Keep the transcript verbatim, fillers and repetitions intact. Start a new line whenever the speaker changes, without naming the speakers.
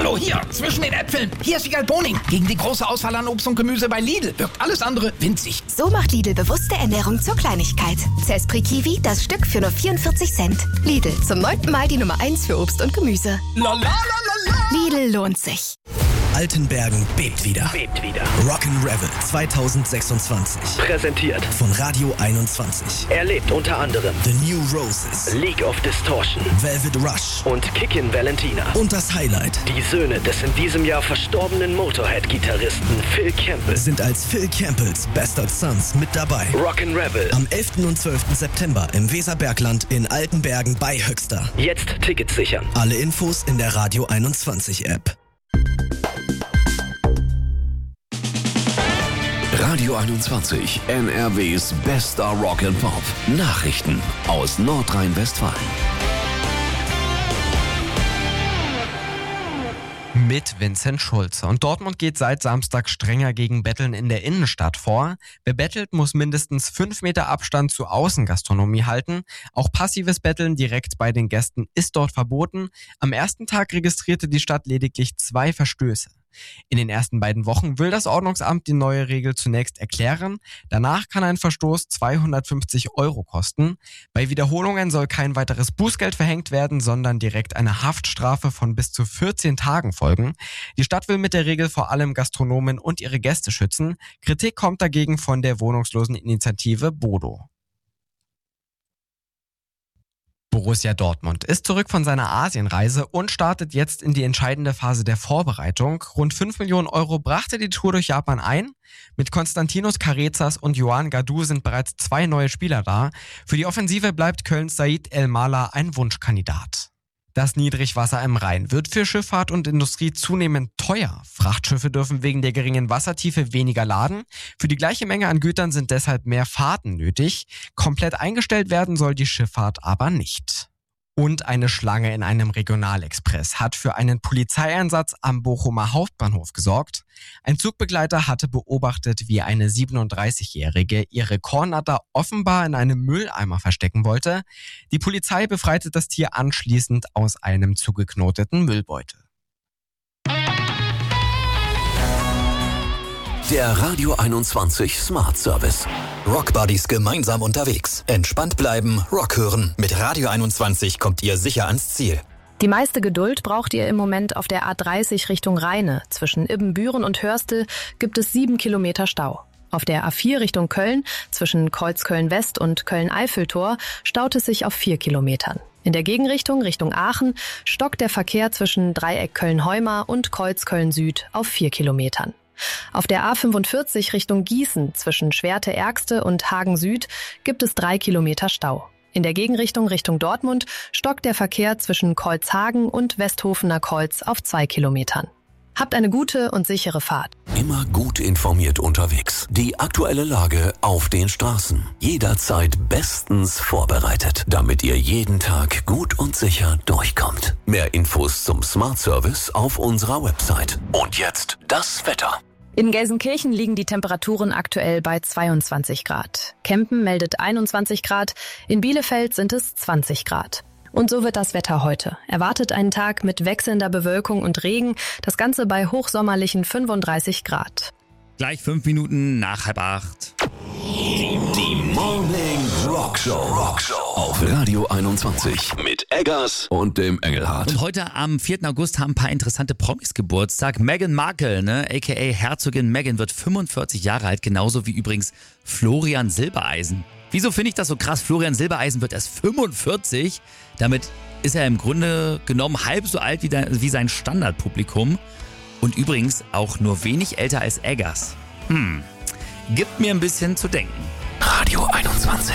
Hallo, hier, zwischen den Äpfeln. Hier ist Wiegald Boning. Gegen die große Auswahl an Obst und Gemüse bei Lidl wirkt alles andere winzig.
So macht Lidl bewusste Ernährung zur Kleinigkeit. Zespri Kiwi, das Stück für nur vierundvierzig Cent. Lidl, zum neunten Mal die Nummer eins für Obst und Gemüse.
La, la, la, la, la.
Lidl lohnt sich.
Altenbergen bebt wieder.
Bebt wieder.
Rock'n'Revel zwanzig sechsundzwanzig.
Präsentiert
Von Radio einundzwanzig.
Erlebt unter anderem
The New Roses,
League of Distortion,
Velvet Rush
und Kickin' Valentina.
und das Highlight
Die Söhne des in diesem Jahr verstorbenen Motorhead-Gitarristen Phil Campbell
sind als Phil Campbells Bastard Sons mit dabei.
Rock'n'Revel.
Am elften und zwölften September im Weserbergland in Altenbergen bei Höxter.
Jetzt Tickets sichern.
Alle Infos in der Radio einundzwanzig App.
Radio einundzwanzig, N R Ws bester Rock and Pop. Nachrichten aus Nordrhein-Westfalen.
Mit Vincent Schulze. Und Dortmund geht seit Samstag strenger gegen Betteln in der Innenstadt vor. Wer bettelt, muss mindestens fünf Meter Abstand zur Außengastronomie halten. Auch passives Betteln direkt bei den Gästen ist dort verboten. Am ersten Tag registrierte die Stadt lediglich zwei Verstöße. In den ersten beiden Wochen will das Ordnungsamt die neue Regel zunächst erklären. Danach kann ein Verstoß zweihundertfünfzig Euro kosten. Bei Wiederholungen soll kein weiteres Bußgeld verhängt werden, sondern direkt eine Haftstrafe von bis zu vierzehn Tagen folgen. Die Stadt will mit der Regel vor allem Gastronomen und ihre Gäste schützen. Kritik kommt dagegen von der Wohnungsloseninitiative Bodo. Borussia Dortmund ist zurück von seiner Asienreise und startet jetzt in die entscheidende Phase der Vorbereitung. Rund fünf Millionen Euro brachte die Tour durch Japan ein. Mit Konstantinos Carezas und Joan Gadu sind bereits zwei neue Spieler da. Für die Offensive bleibt Kölns Said El-Mala ein Wunschkandidat. Das Niedrigwasser im Rhein wird für Schifffahrt und Industrie zunehmend teuer. Frachtschiffe dürfen wegen der geringen Wassertiefe weniger laden. Für die gleiche Menge an Gütern sind deshalb mehr Fahrten nötig. Komplett eingestellt werden soll die Schifffahrt aber nicht. Und eine Schlange in einem Regionalexpress hat für einen Polizeieinsatz am Bochumer Hauptbahnhof gesorgt. Ein Zugbegleiter hatte beobachtet, wie eine siebenunddreißigjährige ihre Kornatter offenbar in einem Mülleimer verstecken wollte. Die Polizei befreite das Tier anschließend aus einem zugeknoteten Müllbeutel.
Der Radio einundzwanzig Smart Service.
Rockbuddies gemeinsam unterwegs. Entspannt bleiben, Rock hören. Mit Radio einundzwanzig kommt ihr sicher ans Ziel.
Die meiste Geduld braucht ihr im Moment auf der A dreißig Richtung Rheine. Zwischen Ibbenbüren und Hörstel gibt es sieben Kilometer Stau. Auf der A vier Richtung Köln, zwischen Kreuzköln-West und Köln-Eiffeltor, staut es sich auf vier Kilometern. In der Gegenrichtung, Richtung Aachen, stockt der Verkehr zwischen Dreieck Köln-Heumar und Kreuz Köln-Süd auf vier Kilometern. Auf der A fünfundvierzig Richtung Gießen zwischen Schwerte-Ergste und Hagen-Süd gibt es drei Kilometer Stau. In der Gegenrichtung Richtung Dortmund stockt der Verkehr zwischen Kreuzhagen und Westhofener Kreuz auf zwei Kilometern. Habt eine gute und sichere Fahrt.
Immer gut informiert unterwegs. Die aktuelle Lage auf den Straßen. Jederzeit bestens vorbereitet, damit ihr jeden Tag gut und sicher durchkommt. Mehr Infos zum Smart Service auf unserer Website. Und jetzt das Wetter.
In Gelsenkirchen liegen die Temperaturen aktuell bei zweiundzwanzig Grad. Kempen meldet einundzwanzig Grad, in Bielefeld sind es zwanzig Grad. Und so wird das Wetter heute. Erwartet einen Tag mit wechselnder Bewölkung und Regen, das Ganze bei hochsommerlichen fünfunddreißig Grad.
Gleich fünf Minuten nach halb acht.
Die Morning Rockshow. Rockshow auf Radio einundzwanzig mit Eggers und dem Engelhardt.
Und heute am vierten August haben ein paar interessante Promis Geburtstag. Meghan Markle, ne, aka Herzogin Meghan, wird fünfundvierzig Jahre alt, genauso wie übrigens Florian Silbereisen. Wieso finde ich das so krass? Florian Silbereisen wird erst fünfundvierzig. Damit ist er im Grunde genommen halb so alt wie, der, wie sein Standardpublikum. Und übrigens auch nur wenig älter als Eggers. Hm, gibt mir ein bisschen zu denken.
Radio einundzwanzig.